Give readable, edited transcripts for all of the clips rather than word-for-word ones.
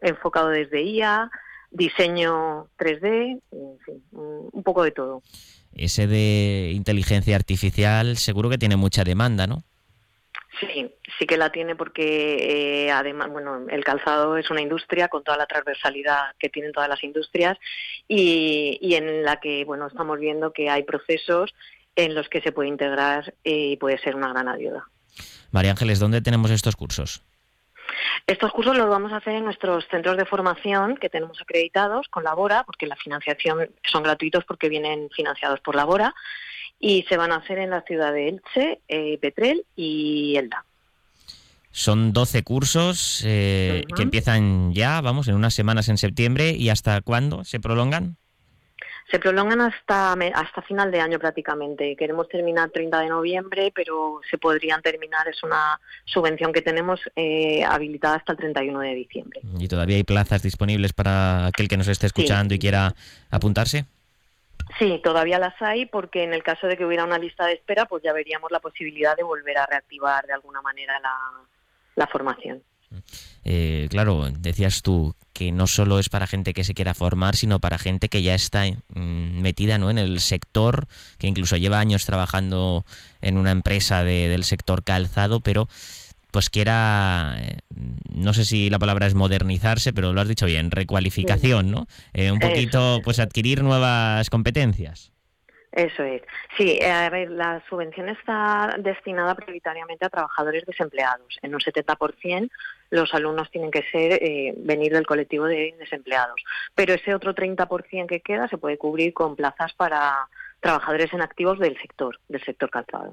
enfocado desde IA, diseño 3D, en fin, un poco de todo. Ese de inteligencia artificial seguro que tiene mucha demanda, ¿no? Sí, sí que la tiene porque además, bueno, el calzado es una industria con toda la transversalidad que tienen todas las industrias y en la que, bueno, estamos viendo que hay procesos en los que se puede integrar y puede ser una gran ayuda. María Ángeles, ¿dónde tenemos estos cursos? Estos cursos los vamos a hacer en nuestros centros de formación que tenemos acreditados con Labora, porque la financiación son gratuitos porque vienen financiados por Labora, y se van a hacer en la ciudad de Elche, Petrel y Elda. Son 12 cursos que empiezan ya, vamos, en unas semanas en septiembre. ¿Y hasta cuándo se prolongan? Se prolongan hasta final de año prácticamente. Queremos terminar 30 de noviembre, pero se podrían terminar, es una subvención que tenemos habilitada hasta el 31 de diciembre. ¿Y todavía hay plazas disponibles para aquel que nos esté escuchando y quiera apuntarse? Sí, todavía las hay, porque en el caso de que hubiera una lista de espera, pues ya veríamos la posibilidad de volver a reactivar de alguna manera la formación. Claro, decías tú que no solo es para gente que se quiera formar, sino para gente que ya está metida, ¿no?, en el sector, que incluso lleva años trabajando en una empresa del sector calzado, pero pues quiera, no sé si la palabra es modernizarse, pero lo has dicho bien, recualificación, ¿no? Un poquito, pues adquirir nuevas competencias. Eso es. Sí, a ver, la subvención está destinada prioritariamente a trabajadores desempleados. En un 70% los alumnos tienen que ser venir del colectivo de desempleados. Pero ese otro 30% que queda se puede cubrir con plazas para trabajadores en activos del sector calzado.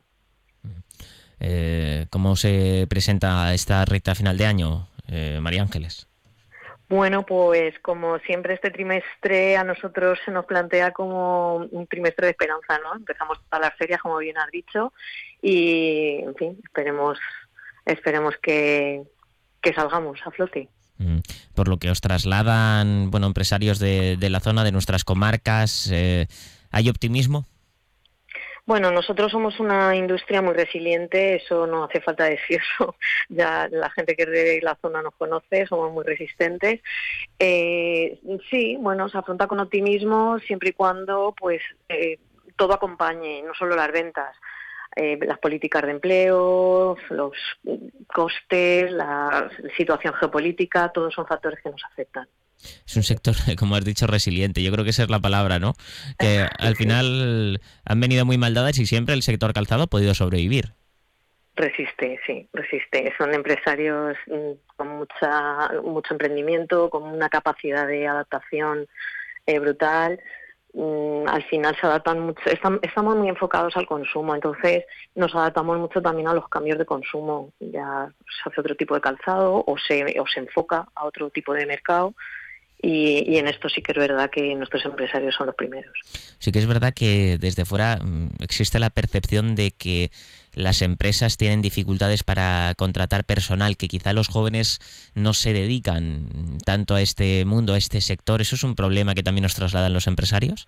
¿Cómo se presenta esta recta final de año, María Ángeles? Bueno, pues como siempre este trimestre a nosotros se nos plantea como un trimestre de esperanza, ¿no? Empezamos todas las ferias, como bien has dicho, y, en fin, esperemos que salgamos a flote. Por lo que os trasladan, bueno, empresarios de la zona, de nuestras comarcas, ¿hay optimismo? Bueno, nosotros somos una industria muy resiliente, eso no hace falta decirlo, ya la gente que es de la zona nos conoce, somos muy resistentes. Sí, bueno, se afronta con optimismo siempre y cuando pues todo acompañe, no solo las ventas, las políticas de empleo, los costes, la situación geopolítica, todos son factores que nos afectan. Es un sector, como has dicho, resiliente. Yo creo que esa es la palabra, ¿no? Que al final han venido muy mal dadas y siempre el sector calzado ha podido sobrevivir. Resiste, sí, resiste. Son empresarios con mucho emprendimiento, con una capacidad de adaptación brutal. Al final se adaptan mucho, estamos muy enfocados al consumo, entonces nos adaptamos mucho también a los cambios de consumo. Ya se hace otro tipo de calzado o se enfoca a otro tipo de mercado. Y en esto sí que es verdad que nuestros empresarios son los primeros. Sí que es verdad que desde fuera existe la percepción de que las empresas tienen dificultades para contratar personal, que quizá los jóvenes no se dedican tanto a este mundo, a este sector. ¿Eso es un problema que también nos trasladan los empresarios?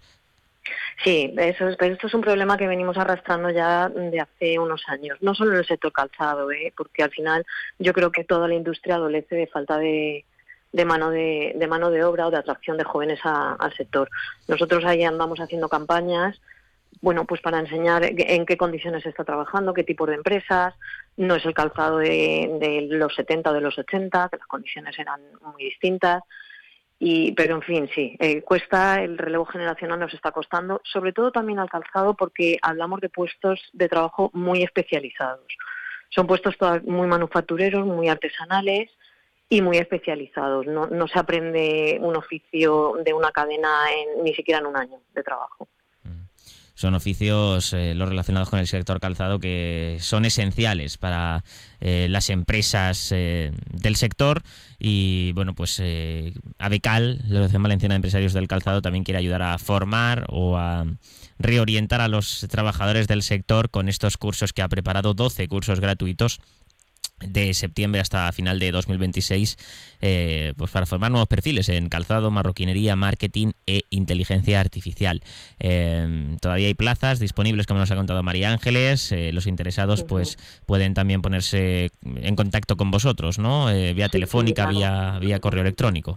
Sí, pero esto es un problema que venimos arrastrando ya de hace unos años, no solo en el sector calzado, porque al final yo creo que toda la industria adolece de falta de mano de obra o de atracción de jóvenes al sector. Nosotros ahí andamos haciendo campañas, bueno, pues para enseñar en qué condiciones se está trabajando, qué tipo de empresas. No es el calzado de los 70 o de los 80, que las condiciones eran muy distintas. Pero en fin, sí, cuesta, el relevo generacional nos está costando, sobre todo también al calzado, porque hablamos de puestos de trabajo muy especializados. Son puestos muy manufactureros, muy artesanales y muy especializados. No se aprende un oficio de una cadena ni siquiera en un año de trabajo. Son oficios los relacionados con el sector calzado que son esenciales para las empresas del sector y bueno, pues ABECAL, la Asociación Valenciana de Empresarios del Calzado, también quiere ayudar a formar o a reorientar a los trabajadores del sector con estos cursos que ha preparado, 12 cursos gratuitos de septiembre hasta final de 2026, pues para formar nuevos perfiles en calzado, marroquinería, marketing e inteligencia artificial. Todavía hay plazas disponibles, como nos ha contado María Ángeles. Los interesados pues pueden también ponerse en contacto con vosotros, ¿no? Vía telefónica, claro. vía correo electrónico.